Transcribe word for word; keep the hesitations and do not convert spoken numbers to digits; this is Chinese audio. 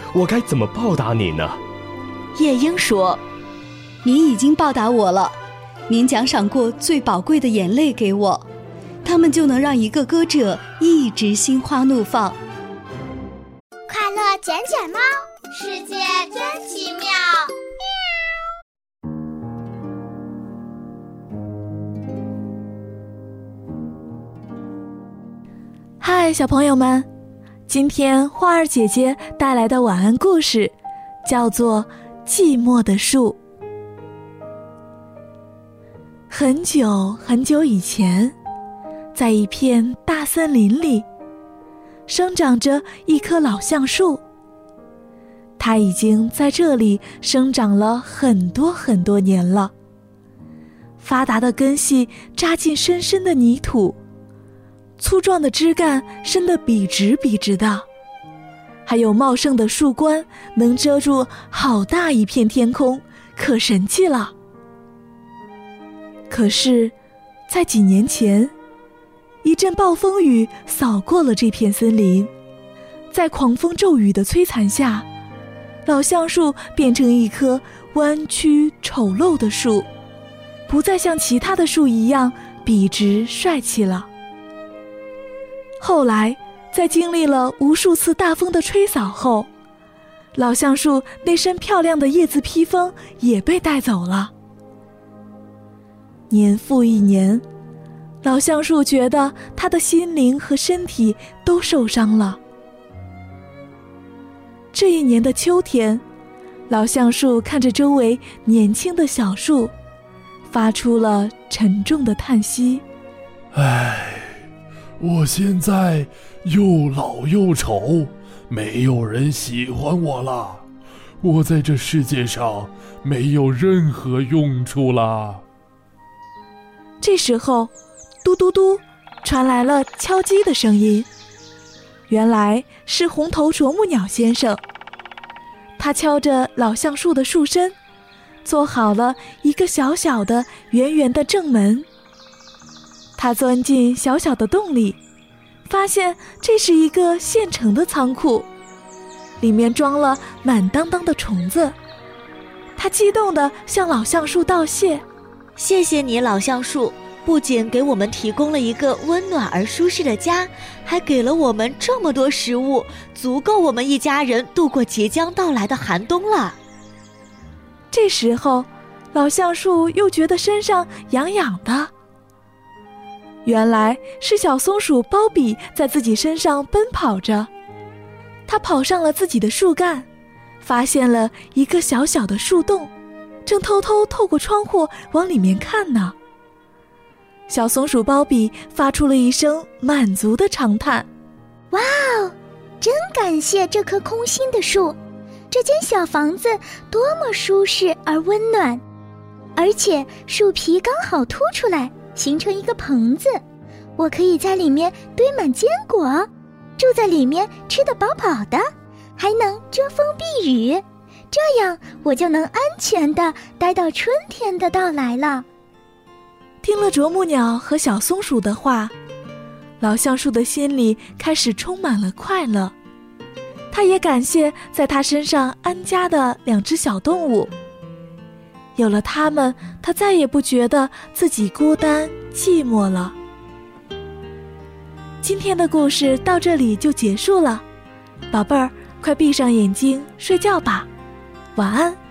我该怎么报答你呢？ 夜莺说： 您已经报答我了，您奖赏过最宝贵的眼泪给我，它们就能让一个歌者一直心花怒放。 快乐捡捡猫，世界真奇妙。 嗨，小朋友们，今天花儿姐姐带来的晚安故事叫做《寂寞的树》。很久很久以前，在一片大森林里，生长着一棵老橡树。它已经在这里生长了很多很多年了，发达的根系扎进深深的泥土，粗壮的枝干伸得笔直笔直的，还有茂盛的树冠能遮住好大一片天空，可神气了。可是在几年前，一阵暴风雨扫过了这片森林，在狂风骤雨的摧残下，老橡树变成一棵弯曲丑陋的树，不再像其他的树一样笔直帅气了。后来在经历了无数次大风的吹扫后，老橡树那身漂亮的叶子披风也被带走了。年复一年，老橡树觉得他的心灵和身体都受伤了。这一年的秋天，老橡树看着周围年轻的小树，发出了沉重的叹息。 唉，我现在又老又丑，没有人喜欢我了，我在这世界上没有任何用处了。 这时候，嘟嘟嘟，传来了敲击的声音。原来是红头啄木鸟先生，他敲着老橡树的树身，做好了一个小小的圆圆的正门。他钻进小小的洞里，发现这是一个现成的仓库，里面装了满当当的虫子。他激动地向老橡树道谢： 谢谢你，老橡树，不仅给我们提供了一个温暖而舒适的家，还给了我们这么多食物，足够我们一家人度过即将到来的寒冬了。 这时候，老橡树又觉得身上痒痒的。原来是小松鼠包比在自己身上奔跑着，它跑上了自己的树干，发现了一个小小的树洞，正偷偷透过窗户往里面看呢。小松鼠包比发出了一声满足的长叹： 哇哦，真感谢这棵空心的树，这间小房子多么舒适而温暖，而且树皮刚好凸出来，形成一个棚子，我可以在里面堆满坚果，住在里面吃得饱饱的，还能遮风避雨，这样我就能安全地待到春天的到来了。 听了啄木鸟和小松鼠的话，老橡树的心里开始充满了快乐。他也感谢在他身上安家的两只小动物，有了它们，他再也不觉得自己孤单寂寞了。今天的故事到这里就结束了，宝贝儿，快闭上眼睛睡觉吧，晚安。